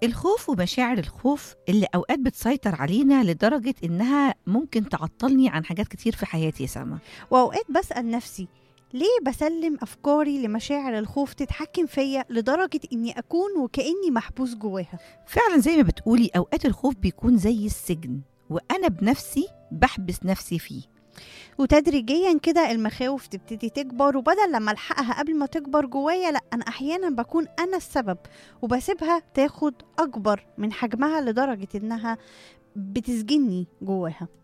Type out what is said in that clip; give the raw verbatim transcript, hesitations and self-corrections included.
الخوف ومشاعر الخوف اللي أوقات بتسيطر علينا لدرجة إنها ممكن تعطلني عن حاجات كتير في حياتي يا سما. وأوقات بسأل نفسي، ليه بسلم أفكاري لمشاعر الخوف تتحكم فيا لدرجة إني أكون وكأني محبوس جواها؟ فعلا زي ما بتقولي، أوقات الخوف بيكون زي السجن وأنا بنفسي بحبس نفسي فيه. وتدريجيا كده المخاوف تبتدي تكبر، وبدل لما ألحقها قبل ما تكبر جوايا، لأ، أنا أحيانا بكون أنا السبب وبسيبها تاخد أكبر من حجمها لدرجة إنها بتسجني جواها.